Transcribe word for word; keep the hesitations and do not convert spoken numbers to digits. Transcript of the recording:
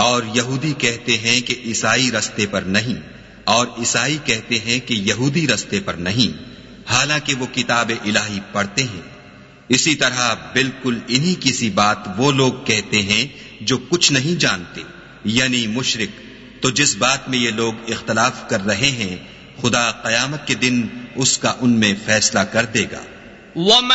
और यहूदी कहते हैं कि ईसाई रस्ते पर नहीं, और ईसाई कहते हैं कि यहूदी रस्ते पर नहीं, हालांकि वो किताब इलाही पढ़ते हैं। इसी तरह बिल्कुल इन्हीं की सी बात वो लोग कहते हैं जो कुछ नहीं जानते, यानी मुशरिक। तो जिस बात में ये लोग इख्तलाफ कर रहे हैं, खुदा कयामत के दिन उसका उनमें फैसला कर देगा।